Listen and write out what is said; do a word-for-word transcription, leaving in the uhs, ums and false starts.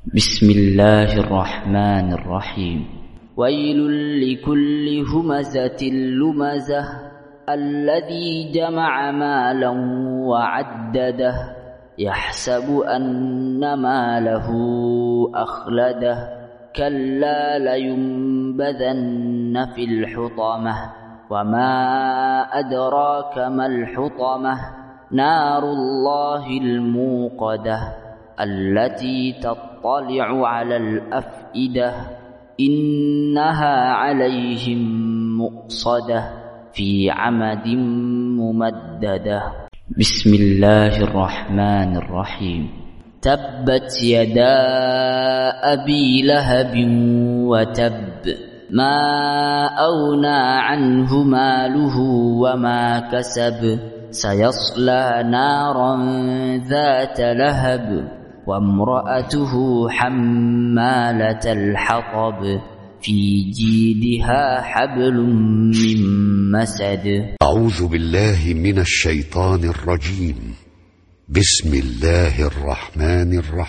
بسم الله الرحمن الرحيم. ويل لكل همزة لمزة الذي جمع مالا وعدده يحسب أن ماله أخلده كلا لينبذن في الحطمة وما أدراك ما الحطمة نار الله الموقدة التي تطلع على الأفئدة إنها عليهم مؤصدة في عمد ممددة. بسم الله الرحمن الرحيم. تبت يدا أبي لهب وتب ما أغنى عنه ماله وما كسب سيصلى نارا ذات لهب وامرأته حمالة الحطب في جيدها حبل من مسد. أعوذ بالله من الشيطان الرجيم. بسم الله الرحمن الرحيم.